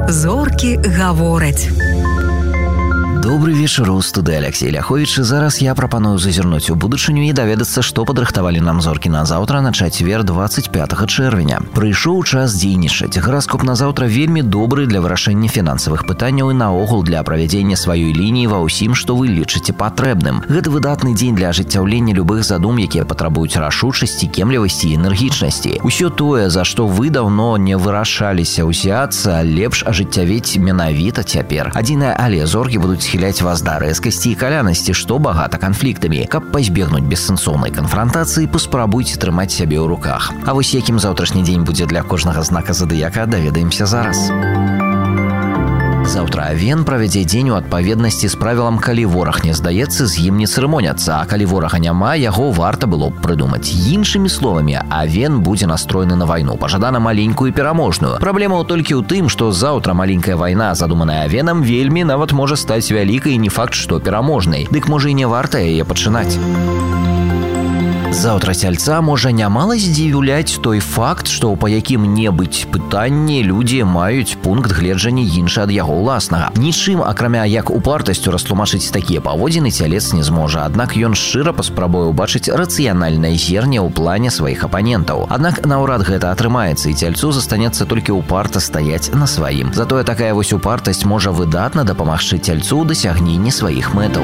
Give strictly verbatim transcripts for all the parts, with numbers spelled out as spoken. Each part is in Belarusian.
Зоркі гавораць. Добрый вечер, у студыі Алексей Ляхович. Зараз я прапаную зазірнуць у будучыню і даведацца, што падрыхтавалі нам зоркі на заўтра, на чацвер двадцать пятого чэрвеня. Прыйшоў час дзейнічаць. Гараскоп на заўтра вельмі добры для вырашэння фінансавых пытанняў і наогул для правядзення сваёй лініі ва ўсім, што вы лічыце патрэбным. Гэта выдатны дзень для ажыццяўлення любых задум, якія патрабуюць рашучасці, кемлівасці і энергічнасці. Усё тое, за што вы даўно не вырашаліся ўзяцца, лепш ажыццявіць менавіта цяпер. Адзінае але зоркі будуць схіляць вас да рэзкасці і калянасці, што багата канфліктамі. Каб пазбегнуць бессэнсоўнай канфрантацыі, паспрабуйце трымаць сябе ў руках. А вось якім заўтрашні дзень будзе для кожнага знака задыяка, даведаемся зараз. Заўтра Авен правядзе дзень у адпаведнасці з правілам «Калі вораг не здаецца, з ім не цырымоняцца», а калі ворага няма, яго варта было б прыдумаць. Іншымі словамі, Авен будзе настроены на вайну, пажадана маленькую і пераможную. Праблема толькі ў тым, што заўтра маленькая вайна, задуманая Авенам, вельмі нават можа стаць вялікай і не факт, што пераможнай. Дык можа і не варта яе пачынаць. Заўтра цяльца можа нямала здзіўляць той факт, што па якім-небудзь пытанні людзі маюць пункт гледжання іншы ад яго ўласнага. Нічым, акрамя як упартасцю растлумачыць такія паводзіны, цялец не зможа, аднак ён шчыра паспрабуе ўбачыць рацыянальнае зерне ў плане сваіх апанентаў. Аднак наўрад гэта атрымаецца, і цяльцу застанецца толькі упарта стаяць на сваім. Затое такая вось упартасць можа выдатна дапамагчы цяльцу ў дасягненні сваіх мэтаў.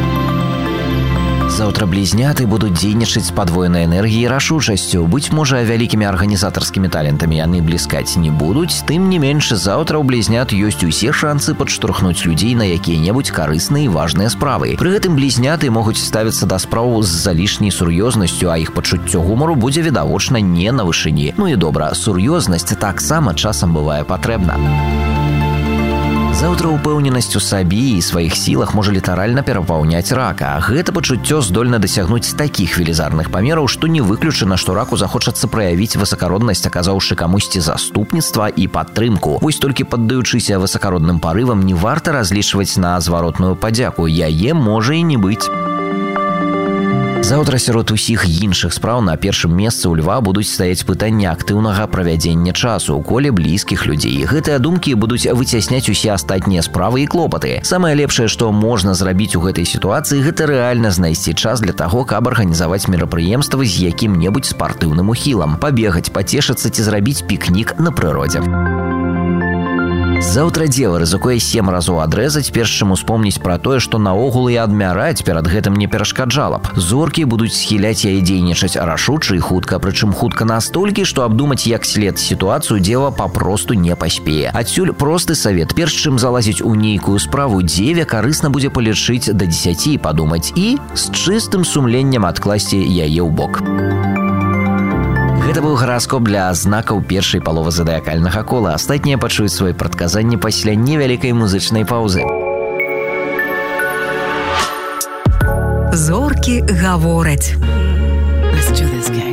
Заўтра блізняты будуць дзейнічаць з падвойнай энергіяй і рашучасцю. Быць можа, вялікімі арганізатарскімі талентамі яны бліскаць не будуць, тым не менш, заўтра ў блізнят ёсць усе шанцы падштурхнуць людзей на якія-небудзь карысныя і важныя справы. Пры гэтым блізняты могуць ставіцца да спраў з залішняй сур'ёзнасцю, а іх пачуццё гумару будзе відавочна не на вышыні. Ну і добра, сур'ёзнасць таксама часам бывае патрэбна. Заўтра упэўненасць у сабе і сваіх сілах можа літаральна перапаўняць рака. Гэта пачуццё здольна дасягнуць такіх велізарных памераў, што не выключана, што раку захочацца праявіць высакароднасць, аказаўшы камусьці заступніцтва і падтрымку. Вось толькі паддаючыся высакародным парывам, не варта разлічваць на зваротную падзяку. Яе можа і не быць. Заўтра сярод усіх іншых спраў на першым месцы ў льва будуць стаяць пытанні актыўнага правядзення часу ў коле блізкіх людзей. Гэтыя думкі будуць выцясняць усе астатнія справы і клопаты. Самае лепшае, што можна зрабіць у гэтай сітуацыі, гэта рэальна знайсці час для таго, каб арганізаваць мерапрыемства з якім-небудзь спартыўным ухілам, пабегаць, пацешыцца ці зрабіць пікнік на прыродзе. Заўтра дзева рызыкуе сем разоў адрэзаць, перш чым успомніць пра тое, што наогул і адмяраць перад гэтым не перашкаджала б. Зоркі будуць схіляць яе дзейнічаць рашуча і хутка, прычым хутка настолькі, што абдумаць як след сітуацыю дзева папросту не паспее. Адсюль просты савет: перш чым залазіць у нейкую справу, дзеве карысна будзе палічыць да дзесяці і падумаць і з чыстым сумленнем адкласці яе ў бок. Гэта быў гараскоп для знакаў першай паловы задыякальнага кола. Астатнія пачуюць свае прадказанні пасля невялікай музычнай паўзы. Зоркі гавораць.